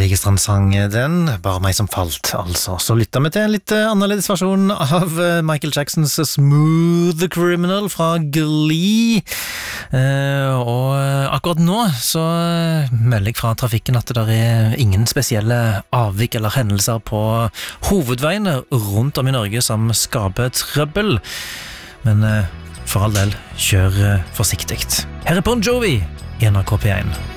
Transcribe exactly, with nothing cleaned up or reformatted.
Vigestrand sang den, Bare meg som falt, altså. Så lytta vi til en litt annerledes versjon av Michael Jacksons Smooth Criminal fra Glee. Eh, og akkurat nå så melder jeg fra trafikken at det er ingen spesielle avvik eller hendelser på hovedveiene rundt om i Norge som skaper trøbbel. Men eh, for all del, kjør forsiktig. Her er Bon Jovi i N R K P one.